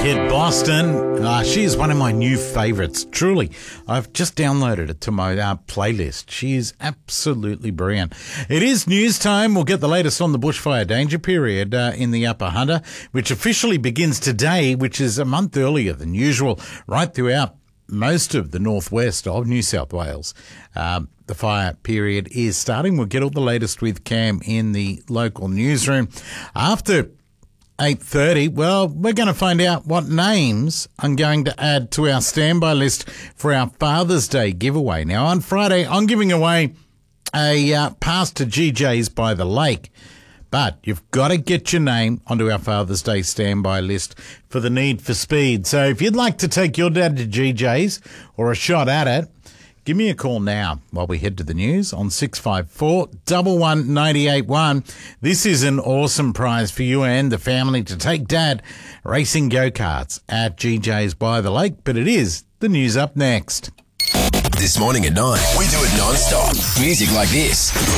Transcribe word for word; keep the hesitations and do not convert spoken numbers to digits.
hit Boston. Uh, she is one of my new favourites. Truly, I've just downloaded it to my uh, playlist. She is absolutely brilliant. It is news time. We'll get the latest on the bushfire danger period uh, in the Upper Hunter, which officially begins today, which is a month earlier than usual, right throughout most of the northwest of New South Wales. Um, the fire period is starting. We'll get all the latest with Cam in the local newsroom. After eight thirty, well, we're going to find out what names I'm going to add to our standby list for our Father's Day giveaway. Now, on Friday, I'm giving away a uh, pass to G J's by the lake. But you've got to get your name onto our Father's Day standby list for the Need for Speed. So if you'd like to take your dad to G J's or a shot at it, give me a call now while we head to the news on six five four, one one nine eight one. This is an awesome prize for you and the family to take Dad racing go-karts at G J's by the lake. But it is the news up next. This morning at nine, we do it non-stop. Music like this.